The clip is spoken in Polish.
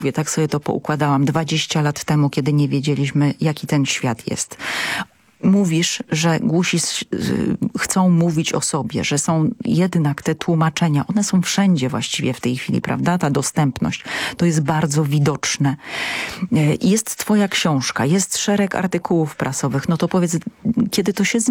Tak sobie to poukładałam 20 lat temu, kiedy nie wiedzieliśmy, jaki ten świat jest. Mówisz, że głusi chcą mówić o sobie, że są jednak te tłumaczenia. One są wszędzie właściwie w tej chwili, prawda? Ta dostępność. To jest bardzo widoczne. Jest twoja książka, jest szereg artykułów prasowych. No to powiedz, kiedy to się zmieni?